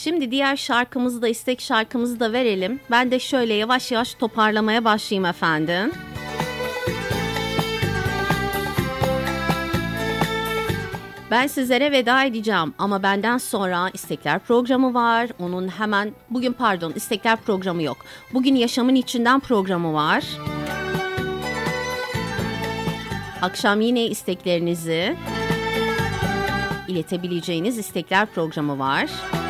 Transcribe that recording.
Şimdi diğer şarkımızı da, istek şarkımızı da verelim. Ben de şöyle yavaş yavaş toparlamaya başlayayım efendim. Ben sizlere veda edeceğim ama benden sonra istekler programı var. Onun hemen istekler programı yok. Bugün Yaşamın İçinden programı var. Akşam yine isteklerinizi iletebileceğiniz istekler programı var.